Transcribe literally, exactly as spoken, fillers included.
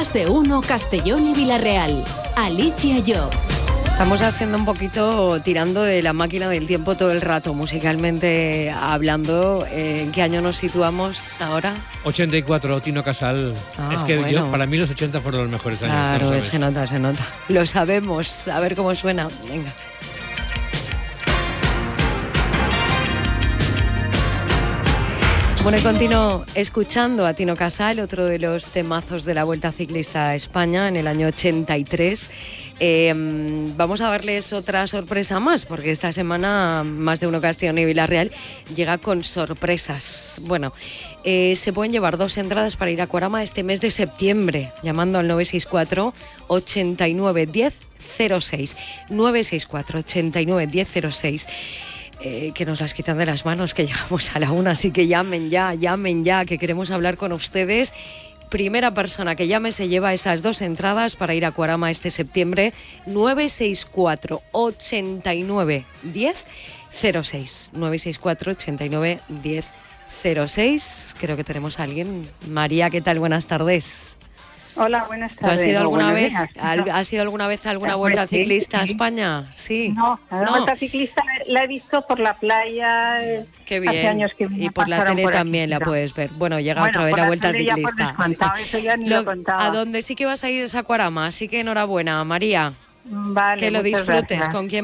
Más de uno Castellón y Villarreal. Alicia Job. Estamos haciendo un poquito, tirando de la máquina del tiempo todo el rato, musicalmente hablando. ¿En qué año nos situamos ahora? ochenta y cuatro, Tino Casal. Ah, es que bueno. yo, para mí los ochenta fueron los mejores años. Claro, ¿no? se nota, se nota. Lo sabemos. A ver cómo suena. Venga. Bueno, y continúo escuchando a Tino Casal, otro de los temazos de la Vuelta Ciclista a España en el año ochenta y tres. Eh, vamos a darles otra sorpresa más, porque esta semana Más de uno Castellón y Villarreal llega con sorpresas. Bueno, eh, se pueden llevar dos entradas para ir a Cuarama este mes de septiembre, llamando al nueve seis cuatro, ochenta y nueve, diez cero seis. nueve seis cuatro, ochenta y nueve, diez cero seis. Eh, que nos las quitan de las manos, que llegamos a la una, así que llamen ya, llamen ya, que queremos hablar con ustedes. Primera persona que llame se lleva esas dos entradas para ir a Cuarama este septiembre. Nueve seis cuatro, ochenta y nueve, diez cero seis. nueve seis cuatro, ochenta y nueve, diez cero seis. Creo que tenemos a alguien. María, ¿qué tal? Buenas tardes. Hola, buenas ¿Tú has tardes. ido alguna No, vez, días. al- No. has ido alguna vez a alguna Pues vuelta sí, ciclista a sí. España? Sí. No, la No. vuelta ciclista la he visto por la playa. eh, Qué Hace bien. años que Y por la pasaron tele por aquí, también la pero- puedes ver. Bueno, llega Bueno, otra vez por la la vuelta tele ya por ciclista. descontado, eso ya ni lo contaba. A donde sí que vas a ir es a Cuarama, así que enhorabuena, María. Vale, Que lo muchas disfrutes. gracias. ¿Con quién